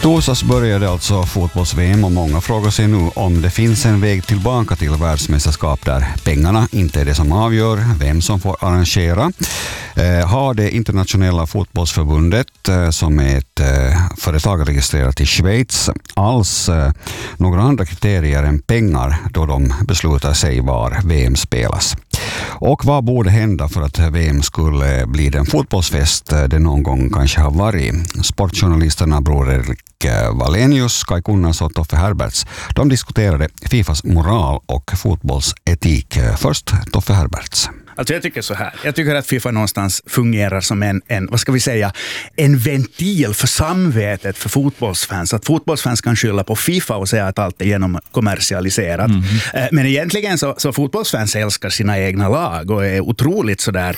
torsdags började alltså fotbolls-VM och många frågar sig nu om det finns en väg tillbaka till världsmästerskap där pengarna inte är det som avgör vem som får arrangera. Har det internationella fotbollsförbundet, som är ett företag registrerat i Schweiz, alls några andra kriterier än pengar då de beslutar sig var VM spelas? Och vad borde hända för att VM skulle bli den fotbollsfest det någon gång kanske har varit? Sportjournalisterna Bror Erik Wallenius, Kai Kunnas och Toffe Herberts, de diskuterade Fifas moral och fotbollsetik. Först Toffe Herberts. Alltså jag tycker så här. Jag tycker att FIFA någonstans fungerar som en vad ska vi säga, en ventil för samvetet för fotbollsfans. Att fotbollsfans kan skylla på FIFA och säga att allt är genomkommersialiserat. Men egentligen så fotbollsfans älskar sina egna lag och är otroligt sådär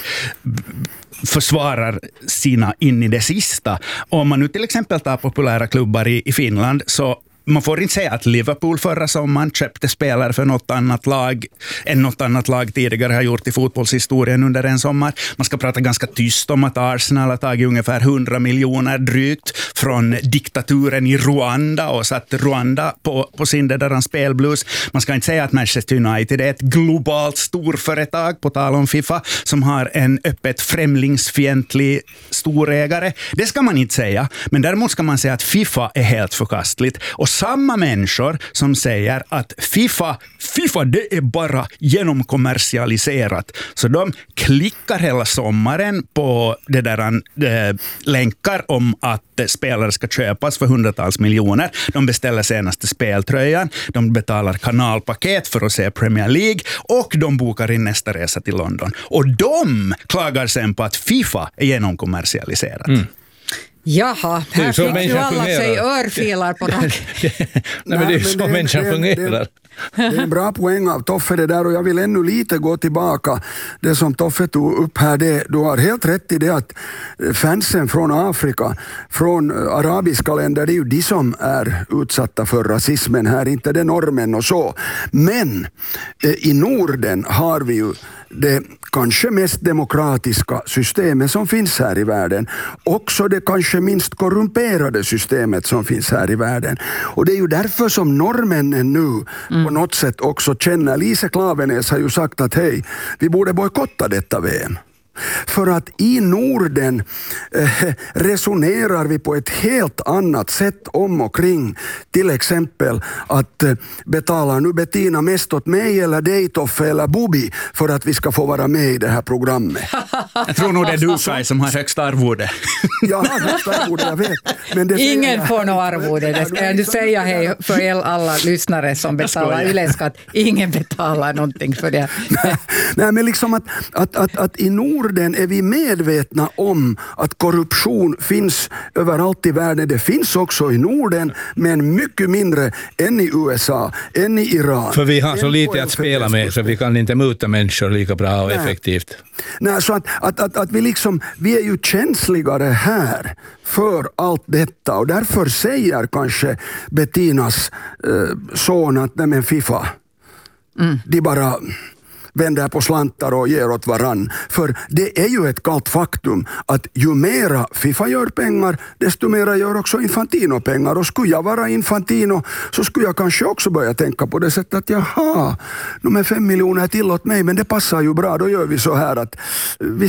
försvarar sina in i det sista. Om man nu till exempel tar populära klubbar i Finland, så man får inte säga att Liverpool förra sommaren köpte spelare för något annat lag än något annat lag tidigare har gjort i fotbollshistorien under en sommar. Man ska prata ganska tyst om att Arsenal har tagit ungefär 100 miljoner drygt från diktaturen i Rwanda och satt Rwanda på sin där spelblues. Man ska inte säga att Manchester United är ett globalt storföretag, på tal om FIFA, som har en öppet främlingsfientlig storägare. Det ska man inte säga, men däremot ska man säga att FIFA är helt förkastligt. Och samma människor som säger att FIFA det är bara genomkommersialiserat. Så de klickar hela sommaren på det där länkar om att spelare ska köpas för hundratals miljoner. De beställer senaste speltröjan, de betalar kanalpaket för att se Premier League och de bokar in nästa resa till London. Och de klagar sen på att FIFA är genomkommersialiserat. Jaha, här fick ju alla sig örfilar på nacken. Nej, men det är ju så människan fungerar. Det är en bra poäng av Toffe det där, och jag vill ännu lite gå tillbaka. Det som Toffe tog upp här, du har helt rätt i det att fansen från Afrika, från arabiska länder, det är ju de som är utsatta för rasismen här, inte det normen och så. Men i Norden har vi ju det kanske mest demokratiska systemet som finns här i världen. Också det kanske minst korrumperade systemet som finns här i världen. Och det är ju därför som norrmännen nu på något sätt också känner, Lise Klaveness har ju sagt att hej, vi borde bojkotta detta VM. För att i Norden resonerar vi på ett helt annat sätt om och kring till exempel att betalar nu Bettina mest åt mig eller dig, Toffe eller Bubi, för att vi ska få vara med i det här programmet. Jag tror nog det är du, Kai, som har högsta arvode. Jag har högsta arvode, jag vet. Men det ingen får något arvode. Det ska jag säga hej för alla lyssnare som betalar yleskatt. Ingen betalar någonting för det. Nej, men liksom att i Norden är vi medvetna om att korruption finns överallt i världen. Det finns också i Norden, men mycket mindre än i USA, än i Iran. För vi har så lite att spela med, så vi kan inte muta människor lika bra och effektivt. Nej, så att vi är ju känsligare här för allt detta, och därför säger kanske Bettinas son att nej men FIFA, de bara vänder på slantar och ger åt varann. För det är ju ett kallt faktum att ju mera FIFA gör pengar, desto mera gör också Infantino pengar. Och skulle jag vara Infantino så skulle jag kanske också börja tänka på det sättet att jaha, de är 5 miljoner till åt mig, men det passar ju bra. Då gör vi så här att vi